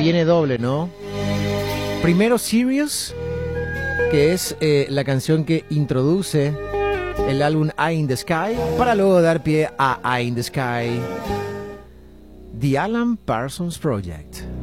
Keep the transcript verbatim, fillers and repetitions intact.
viene doble, ¿no? Primero Serious, que es eh, la canción que introduce el álbum Eye in the Sky, para luego dar pie a Eye in the Sky, The Alan Parsons Project.